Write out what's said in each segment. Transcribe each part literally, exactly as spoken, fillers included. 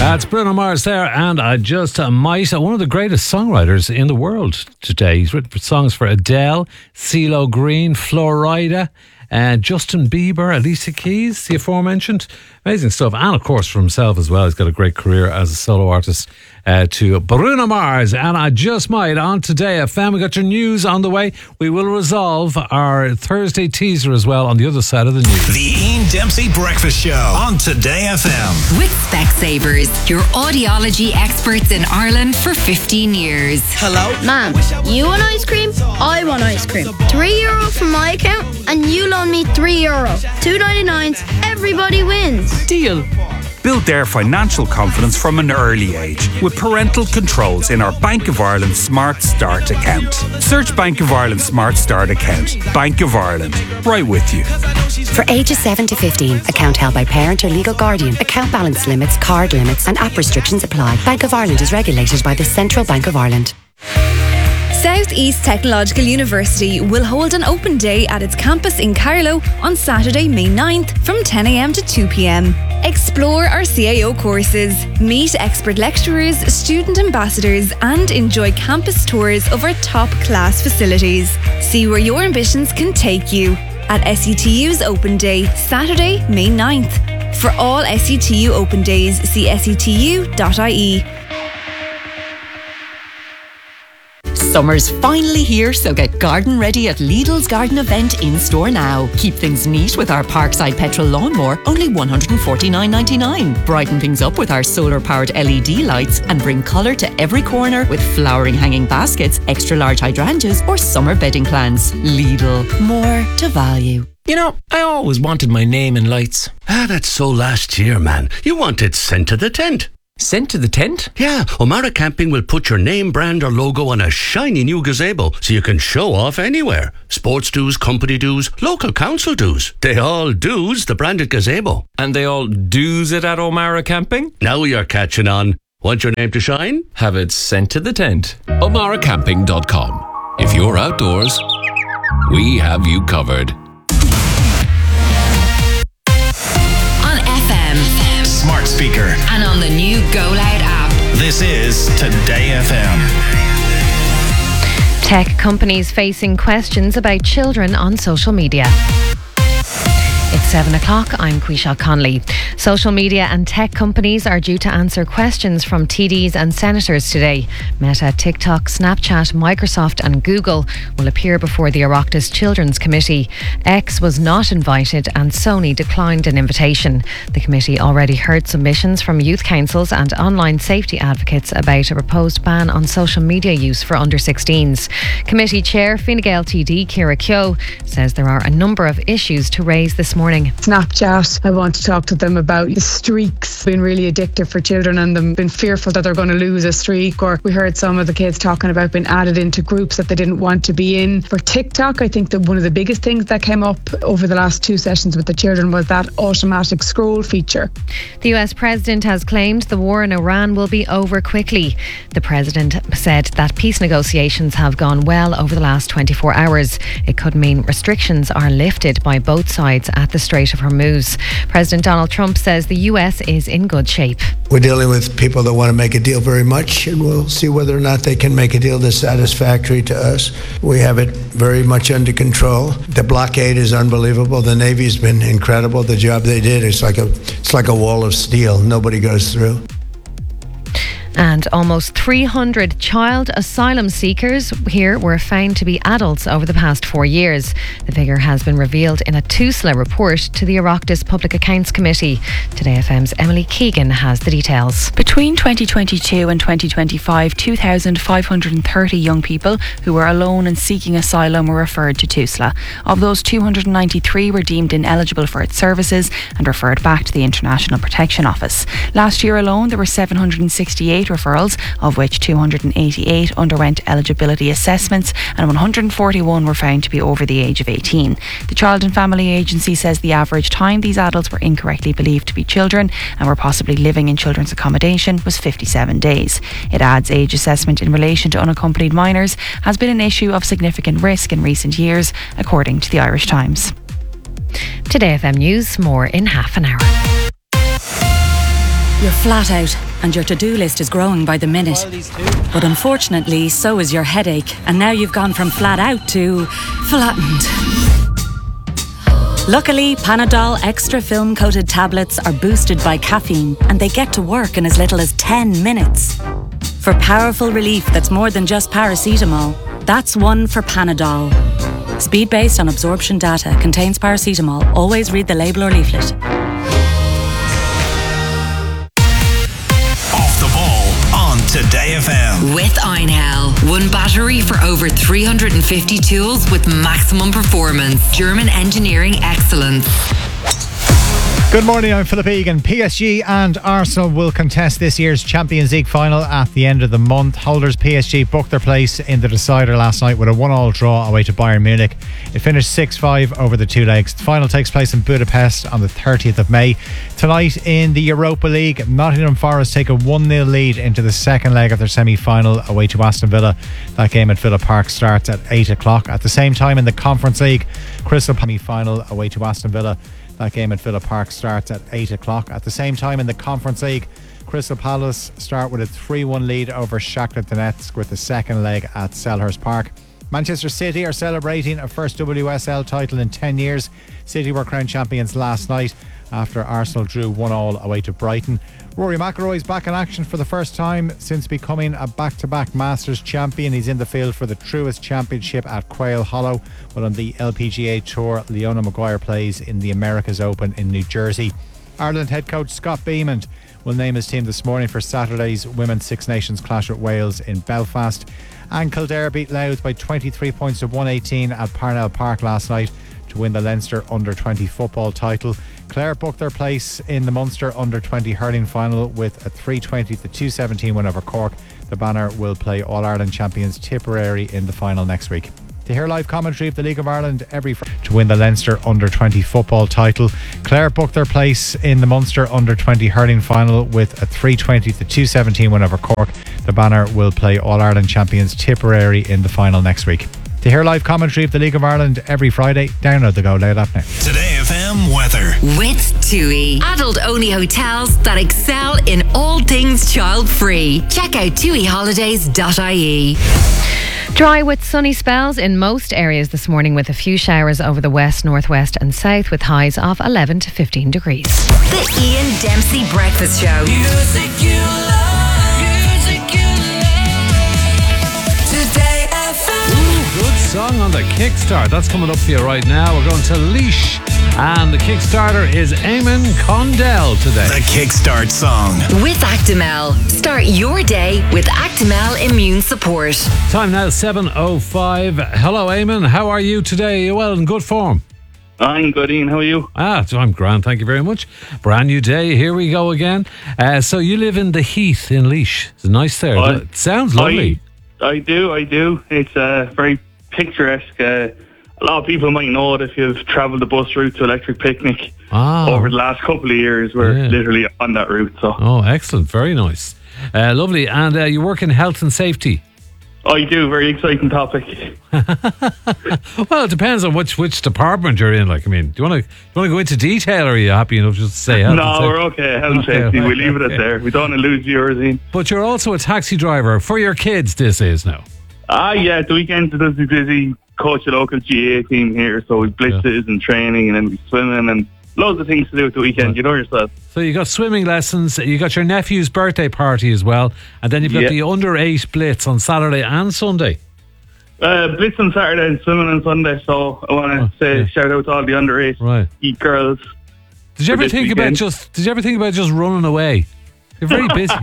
That's Bruno Mars there, and I just uh, might, uh, one of the greatest songwriters in the world today. He's written songs for Adele, CeeLo Green, Florida, uh, Justin Bieber, Alicia Keys, the aforementioned. Amazing stuff. And of course for himself as well. He's got a great career as a solo artist. Uh, to Bruno Mars, and I just might on Today F M. We got your news on the way. We will resolve our Thursday teaser as well on the other side of the news. The Ian Dempsey Breakfast Show on Today F M. With Specsavers, your audiology experts in Ireland for fifteen years. Hello? Ma'am, you want ice cream? I want ice cream. Three euro from my account and you loan me three euro. Two ninety-nines, everybody wins. Deal. Build their financial confidence from an early age with parental controls in our Bank of Ireland Smart Start account. Search Bank of Ireland Smart Start account. Bank of Ireland. Right with you. For ages seven to fifteen, account held by parent or legal guardian. Account balance limits, card limits and app restrictions apply. Bank of Ireland is regulated by the Central Bank of Ireland. South East Technological University will hold an open day at its campus in Carlow on Saturday, May ninth from ten a m to two p m. Explore our C A O courses, meet expert lecturers, student ambassadors and enjoy campus tours of our top class facilities. See where your ambitions can take you at S E T U's Open Day, Saturday, May ninth. For all S E T U Open Days, see S E T U dot I E. Summer's finally here, so get garden ready at Lidl's Garden Event in store now. Keep things neat with our Parkside Petrol Lawnmower, only one hundred forty-nine ninety-nine. Brighten things up with our solar-powered L E D lights and bring colour to every corner with flowering hanging baskets, extra large hydrangeas or summer bedding plants. Lidl, more to value. You know, I always wanted my name in lights. Ah, that's so last year, man. You wanted sent to the tent. Sent to the tent? Yeah, O'Mara Camping will put your name, brand or logo on a shiny new gazebo so you can show off anywhere. Sports dues, company dues, local council dues. They all dues the branded gazebo. And they all do's it at O'Mara Camping? Now you're catching on. Want your name to shine? Have it sent to the tent. O'Mara Camping dot com. If you're outdoors, we have you covered. Smart speaker And on the new Go Loud app. This is Today F M. Tech companies facing questions about children on social media. It's seven o'clock. I'm Quisha Conley. Social media and tech companies are due to answer questions from T Ds and senators today. Meta, TikTok, Snapchat, Microsoft and Google will appear before the Oireachtas Children's Committee. X was not invited and Sony declined an invitation. The committee already heard submissions from youth councils and online safety advocates about a proposed ban on social media use for under sixteens. Committee Chair Fine Gael T D Ciara Keogh says there are a number of issues to raise this morning. Snapchat, I want to talk to them about the streaks being really addictive for children and them being fearful that they're going to lose a streak. Or we heard some of the kids talking about being added into groups that they didn't want to be in. For TikTok, I think that one of the biggest things that came up over the last two sessions with the children was that automatic scroll feature. The U S president has claimed the war in Iran will be over quickly. The president said that peace negotiations have gone well over the last twenty-four hours. It could mean restrictions are lifted by both sides at the Strait of Hormuz. President Donald Trump says the U S is in good shape. We're dealing with people that want to make a deal very much, and we'll see whether or not they can make a deal that's satisfactory to us. We have it very much under control. The blockade is unbelievable. The Navy's been incredible. The job they did is like a it's like a wall of steel. Nobody goes through. And almost three hundred child asylum seekers here were found to be adults over the past four years. The figure has been revealed in a TUSLA report to the Oireachtas Public Accounts Committee. Today F M's Emily Keegan has the details. Between twenty twenty-two and twenty twenty-five, two thousand five hundred thirty young people who were alone and seeking asylum were referred to TUSLA. Of those, two hundred ninety-three were deemed ineligible for its services and referred back to the International Protection Office. Last year alone, there were seven hundred sixty-eight referrals, of which two hundred eighty-eight underwent eligibility assessments and one hundred forty-one were found to be over the age of eighteen. The Child and Family Agency says the average time these adults were incorrectly believed to be children and were possibly living in children's accommodation was fifty-seven days. It adds age assessment in relation to unaccompanied minors has been an issue of significant risk in recent years, according to the Irish Times. Today F M News, more in half an hour. You're flat out and your to-do list is growing by the minute. But unfortunately, so is your headache, and now you've gone from flat out to flattened. Luckily, Panadol Extra Film Coated tablets are boosted by caffeine, and they get to work in as little as ten minutes. For powerful relief that's more than just paracetamol, that's one for Panadol. Speed based on absorption data, contains paracetamol. Always read the label or leaflet. Off the ball on Today F M. With Einhell. One battery for over three hundred fifty tools with maximum performance. German engineering excellence. Good morning, I'm Philip Egan. P S G and Arsenal will contest this year's Champions League final at the end of the month. Holders P S G booked their place in the decider last night with a one-all draw away to Bayern Munich. It finished six five over the two legs. The final takes place in Budapest on the thirtieth of May. Tonight in the Europa League, Nottingham Forest take a one nil lead into the second leg of their semi-final away to Aston Villa. That game at Villa Park starts at eight o'clock. At the same time in the Conference League, Crystal Palace semi-final away to Aston Villa. That game at Villa Park starts at eight o'clock. At the same time in the Conference League, Crystal Palace start with a three one lead over Shakhtar Donetsk with the second leg at Selhurst Park. Manchester City are celebrating a first W S L title in ten years. City were crowned champions last night after Arsenal drew one all away to Brighton. Rory McIlroy is back in action for the first time since becoming a back-to-back Masters champion. He's in the field for the Truist Championship at Quail Hollow, while on the L P G A Tour, Leona Maguire plays in the Americas Open in New Jersey. Ireland head coach Scott Beamond will name his team this morning for Saturday's Women's Six Nations clash with Wales in Belfast. And Kildare beat Louth by twenty-three points to one eighteen at Parnell Park last night to win the Leinster under twenty football title. Clare booked their place in the Munster under twenty hurling final with a three twenty to two seventeen win over Cork. The Banner will play All-Ireland champions Tipperary in the final next week. To hear live commentary of the League of Ireland every Friday to win the Leinster under twenty football title, Clare booked their place in the Munster under twenty hurling final with a three twenty to two seventeen win over Cork. The Banner will play All-Ireland champions Tipperary in the final next week. To hear live commentary of the League of Ireland every Friday, download the Go Loud app now. Today F M weather. With TUI. Adult-only hotels that excel in all things child-free. Check out tui holidays dot I E. Dry with sunny spells in most areas this morning, with a few showers over the west, northwest and south, with highs of eleven to fifteen degrees. The Ian Dempsey Breakfast Show. Music you love, music you love. Today F M. Ooh, good song on the Kickstart. That's coming up for you right now. We're going to Leash, and the Kickstarter is Eamon Condell today. The Kickstart song. With Actimel. Start your day with Actimel Immune Support. Time now, seven oh five. Hello, Eamon. How are you today? Are you well, in good form? I'm good, Ian. How are you? Ah, so I'm grand. Thank you very much. Brand new day. Here we go again. Uh, so you live in the Heath in Leash. It's nice there. I, it sounds lovely. I, I do, I do. It's uh, very picturesque. Uh, a lot of people might know it if you've travelled the bus route to Electric Picnic ah. over the last couple of years. We're yeah. literally on that route. So. Oh, excellent. Very nice. Uh, lovely. And uh, you work in health and safety? I do. Very exciting topic. Well, it depends on which which department you're in. Like, I mean, do you want to do you want to go into detail, or are you happy enough just to say health no, and safety? we're okay. Health and okay, safety. right, We leave okay. it at there. We don't want to lose yours, Ian. But you're also a taxi driver for your kids, this is now. Ah, yeah. The weekend it does be busy. Coach a local G A team here, so we blitzes yeah. and training, and then we swimming and loads of things to do at the weekend. Right. You know yourself. So you got swimming lessons. You got your nephew's birthday party as well, and then you've got yeah. the under eight blitz on Saturday and Sunday. Uh, blitz on Saturday and swimming on Sunday. So I want to oh, say yeah. shout out to all the under eight right. Eat girls. Did you ever think weekend. about just? Did you ever think about just running away? You're very busy.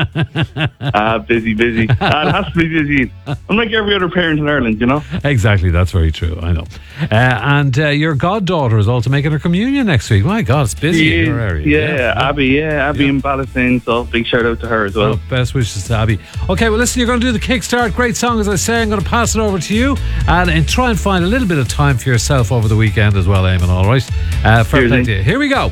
Ah, busy, busy. Ah, it has to be busy. Unlike every other parent in Ireland, you know. Exactly, that's very true. I know. Uh, and uh, your goddaughter is also making her communion next week. My God, it's busy in your area. Yeah, yeah, Abby. Yeah, Abby yeah. in Ballastine. So big shout out to her as well. Oh, best wishes to Abby. Okay, well, listen, you're going to do the Kickstart. Great song, as I say. I'm going to pass it over to you, and, and try and find a little bit of time for yourself over the weekend as well, Eamon. All right. Uh, fair play to you. Here we go.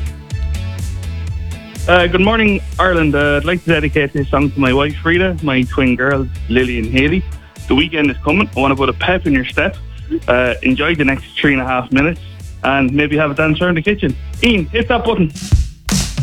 Uh, good morning, Ireland. Uh, I'd like to dedicate this song to my wife, Frida, my twin girls, Lily and Haley. The weekend is coming. I want to put a pep in your step. Uh, enjoy the next three and a half minutes and maybe have a dance around the kitchen. Ian, hit that button.